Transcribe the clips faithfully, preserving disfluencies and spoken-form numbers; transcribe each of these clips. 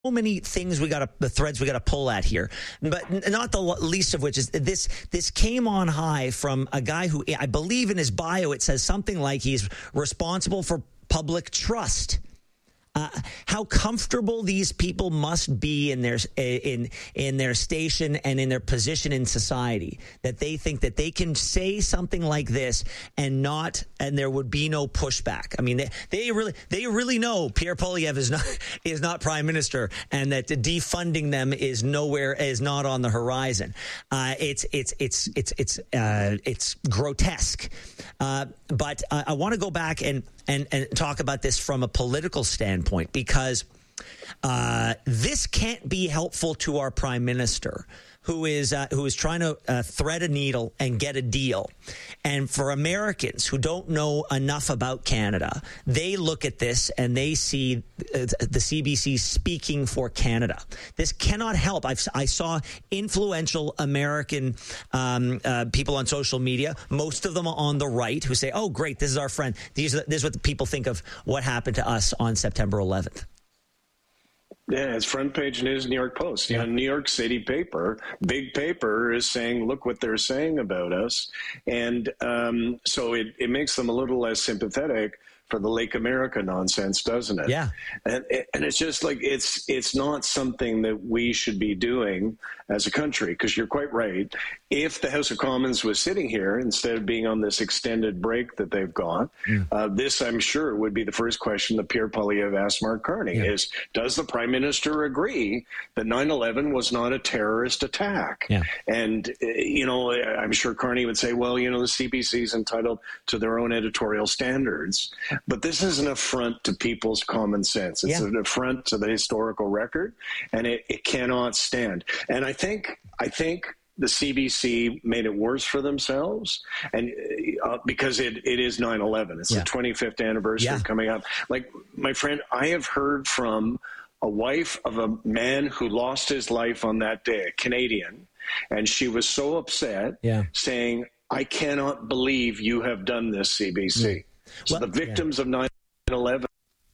many things we got to, the threads we got to pull at here, but not the least of which is this. This came on high from a guy who, I believe in his bio, it says something like he's responsible for public trust. Uh, how comfortable these people must be in their in in their station and in their position in society, that they think that they can say something like this and not, and there would be no pushback. I mean, they, they really they really know Pierre Poilievre is not is not prime minister, and that defunding them is nowhere is not on the horizon. Uh, it's it's it's it's it's uh, it's grotesque. Uh, but uh, I want to go back and. And, and talk about this from a political standpoint, because uh, this can't be helpful to our prime minister, who is uh, who is trying to uh, thread a needle and get a deal. And for Americans who don't know enough about Canada, they look at this and they see uh, the C B C speaking for Canada. This cannot help. I've, I saw influential American um, uh, people on social media, most of them on the right, who say, oh, great, this is our friend. These are, this is what the people think of what happened to us on September eleventh. Yeah, it's front page news, New York Post. Yeah, New York City paper, big paper, is saying, look what they're saying about us. And um, so it, it makes them a little less sympathetic for the Lake America nonsense, doesn't it? Yeah. And, and it's just like, it's it's not something that we should be doing as a country, because you're quite right. If the House of Commons was sitting here instead of being on this extended break that they've got, mm. uh, this, I'm sure, would be the first question that Pierre Poilievre asked Mark Carney yeah. is, does the Prime Minister agree that nine eleven was not a terrorist attack? Yeah. And, uh, you know, I'm sure Carney would say, well, you know, the C B C is entitled to their own editorial standards. But this is an affront to people's common sense. It's yeah. an affront to the historical record, and it, it cannot stand. And I think, I think the C B C made it worse for themselves, and uh, because it, it is nine eleven. It's yeah. the twenty-fifth anniversary yeah. coming up. Like, my friend, I have heard from a wife of a man who lost his life on that day, a Canadian, and she was so upset, yeah. saying, I cannot believe you have done this, C B C. Mm. So well, the victims yeah. of nine eleven.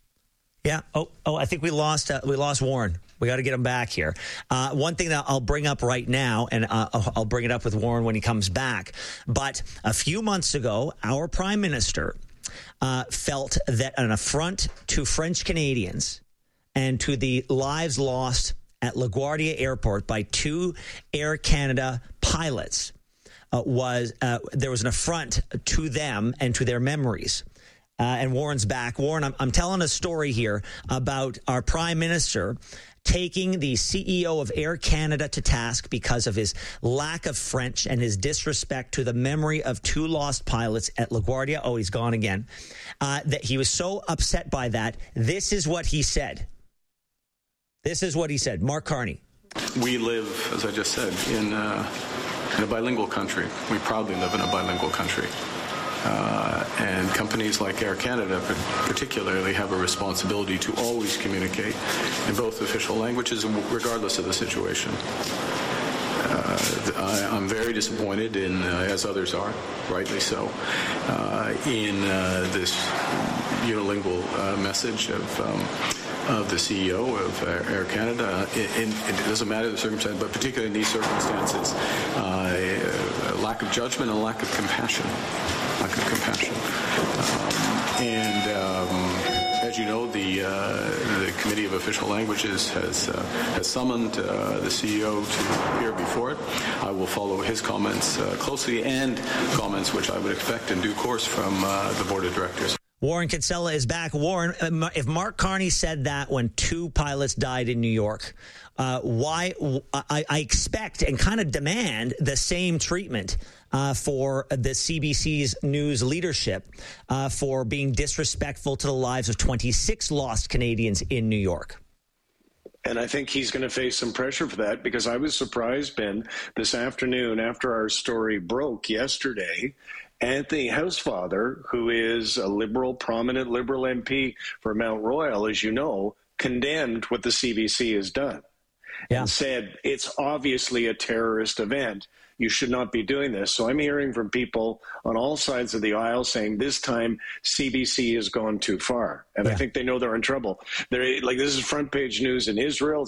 Yeah. Oh, oh, I think we lost uh, we lost Warren. We got to get him back here. Uh, one thing that I'll bring up right now, and uh, I'll bring it up with Warren when he comes back. But a few months ago, our prime minister uh, felt that an affront to French Canadians and to the lives lost at LaGuardia Airport by two Air Canada pilots uh, was uh, there was an affront to them and to their memories. Uh, and Warren's back. Warren, I'm, I'm telling a story here about our prime minister taking the C E O of Air Canada to task because of his lack of French and his disrespect to the memory of two lost pilots at LaGuardia. Oh, he's gone again. Uh, that he was so upset by that. This is what he said. This is what he said. Mark Carney. We live, as I just said, in, uh, in a bilingual country. We proudly live in a bilingual country. Uh, and companies like Air Canada particularly have a responsibility to always communicate in both official languages, regardless of the situation. Uh, I, I'm very disappointed in, uh, as others are, rightly so, uh, in uh, this unilingual uh, message of um, of the C E O of Air Canada. It, it, it doesn't matter the circumstance, but particularly in these circumstances, uh, a lack of judgment and a lack of compassion. Lack of compassion. Um, and um, as you know, the uh, the Committee of Official Languages has uh, has summoned uh, the C E O to appear before it. I will follow his comments uh, closely, and comments which I would expect in due course from uh, the Board of Directors. Warren Kinsella is back. Warren, if Mark Carney said that when two pilots died in New York, uh, why I, I expect and kind of demand the same treatment uh, for the C B C's news leadership uh, for being disrespectful to the lives of twenty-six lost Canadians in New York. And I think he's going to face some pressure for that, because I was surprised, Ben, this afternoon after our story broke yesterday, Anthony Housefather, who is a liberal, prominent liberal M P for Mount Royal, as you know, condemned what the C B C has done yeah. and said it's obviously a terrorist event. you should not be doing this. So I'm hearing from people on all sides of the aisle saying this time C B C has gone too far. And yeah. I think they know they're in trouble. They're like, this is front page news in Israel.